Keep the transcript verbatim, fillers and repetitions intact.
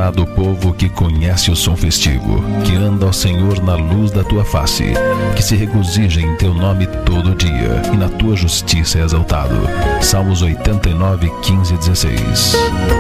Bem-aventurado o povo que conhece o som festivo, que anda ao Senhor na luz da tua face, que se regozija em teu nome todo dia, e na tua justiça é exaltado. Salmos oitenta e nove, quinze e dezesseis.